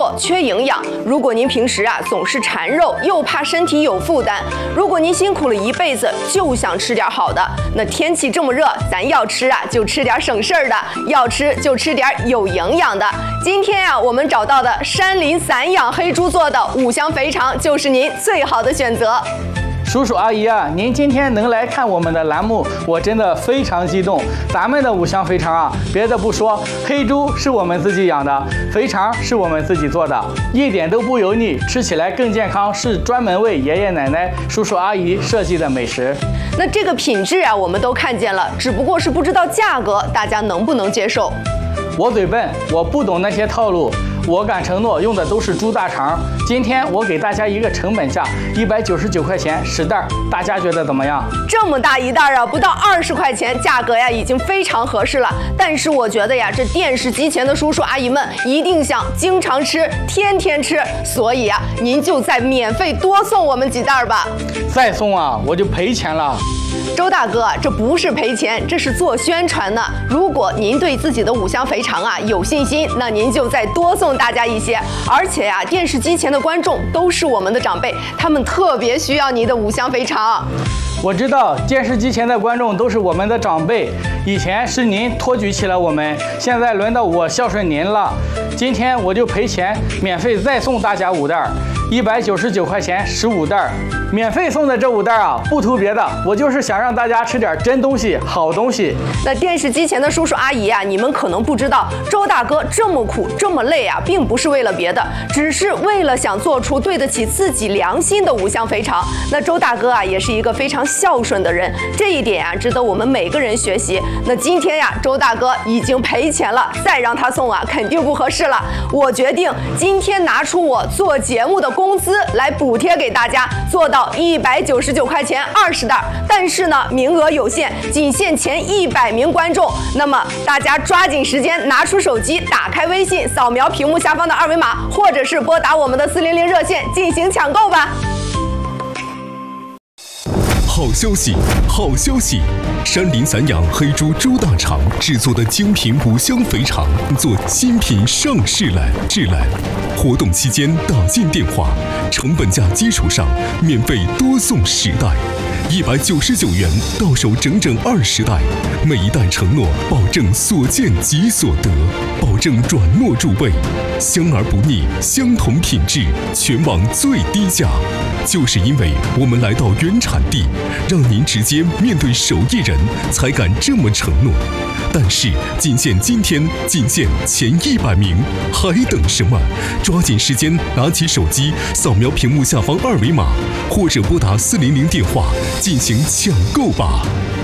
弱、缺营养。如果您平时总是馋肉，又怕身体有负担，如果您辛苦了一辈子就想吃点好的，那天气这么热，咱要吃就吃点省事儿的，要吃就吃点有营养的。今天我们找到的山林散养黑猪做的五香肥肠就是您最好的选择。 叔叔阿姨您今天能来看我们的栏目，我真的非常激动。咱们的五香肥肠别的不说，黑猪是我们自己养的，肥肠是我们自己做的，一点都不油腻，吃起来更健康，是专门为爷爷奶奶、叔叔阿姨设计的美食。 那这个品质我们都看见了，只不过是不知道价格，大家能不能接受？ 我嘴笨，我不懂那些套路，我敢承诺用的都是猪大肠。今天我给大家一个成本价，199块钱10袋，大家觉得怎么样？ 这么大一袋不到20块钱，价格已经非常合适了。但是我觉得这电视机前的叔叔阿姨们一定想经常吃、天天吃，所以您就再免费多送我们几袋吧。 再送我就赔钱了。 周大哥，这不是赔钱，这是做宣传呢。如果您对自己的五香肥肠有信心，那您就再多送大家一些。而且电视机前的观众都是我们的长辈，他们特别需要你的五香肥肠。 我知道电视机前的观众都是我们的长辈，以前是您托举起了我们，现在轮到我孝顺您了。今天我就赔钱，免费再送大家5袋，199块钱15袋，免费送的这5袋不图别的，我就是想让大家吃点真东西、好东西。 那电视机前的叔叔阿姨你们可能不知道，周大哥这么苦这么累并不是为了别的，只是为了想做出对得起自己良心的五香肥肠。那周大哥也是一个非常孝顺的人，这一点值得我们每个人学习。那今天周大哥已经赔钱了，再让他送肯定不合适了。我决定今天拿出我做节目的工资来补贴给大家，做到199块钱20袋。但是呢，名额有限，仅限前100名观众。那么大家抓紧时间，拿出手机，打开微信，扫描屏幕下方的2维码，或者是拨打我们的400热线进行抢购吧。 好消息，好消息！山林散养黑猪猪大肠制作的精品五香肥肠做新品上市来，活动期间打进电话，成本价基础上免费多送10袋，199元到手整整20袋，每一袋承诺保证所见即所得，保证转糯入味，香而不腻，相同品质，全网最低价。就是因为我们来到原产地，让您直接面对手艺人，才敢这么承诺。但是仅限今天，仅限前100名，还等什么？抓紧时间，拿起手机，扫描屏幕下方2维码，或者拨打400电话进行抢购吧。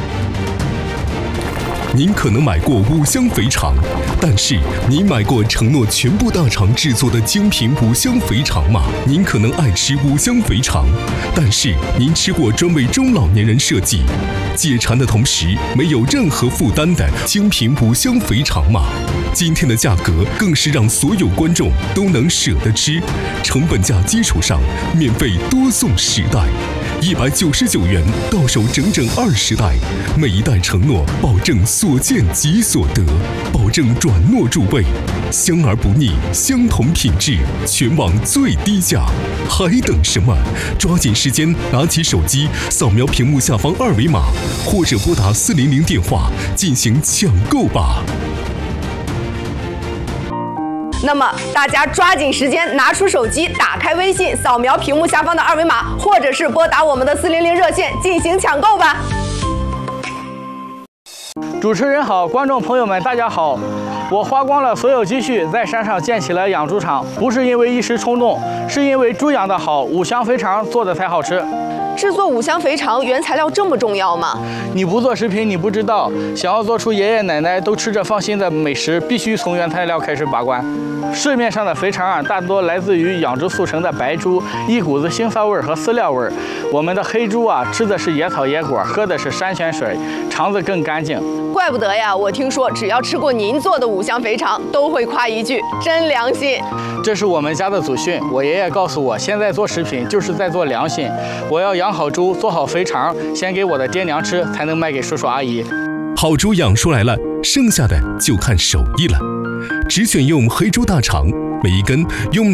您可能买过五香肥肠，但是您买过承诺全部大肠制作的精品五香肥肠吗？您可能爱吃五香肥肠，但是您吃过专为中老年人设计、解馋的同时没有任何负担的精品五香肥肠吗？今天的价格更是让所有观众都能舍得吃，成本价基础上免费多送10袋，199元到手整整20袋，每一袋承诺保证所见即所得，保证转糯入味，香而不腻，相同品质，全网最低价，还等什么？抓紧时间，拿起手机，扫描屏幕下方2维码，或者拨打400电话进行抢购吧。 那么大家抓紧时间，拿出手机，打开微信，扫描屏幕下方的2维码，或者是拨打我们的400热线进行抢购吧。 主持人好，观众朋友们大家好，我花光了所有积蓄，在山上建起了养猪场，不是因为一时冲动，是因为猪养得好，五香肥肠做的才好吃。 制作五香肥肠原材料这么重要吗？ 你不做食品你不知道，想要做出爷爷奶奶都吃着放心的美食，必须从原材料开始把关。市面上的肥肠大多来自于养殖速成的白猪，一股子腥臊味和饲料味。我们的黑猪吃的是野草野果，喝的是山泉水，肠子更干净。 怪不得我听说只要吃过您做的五香肥肠，都会夸一句真良心。 这是我们家的祖训，我爷爷告诉我，现在做食品就是在做良心。我要养好猪，做好肥肠，先给我的爹娘吃，才能卖给叔叔阿姨。 好猪养出来了，剩下的就看手艺了。只选用黑猪大肠，每一根用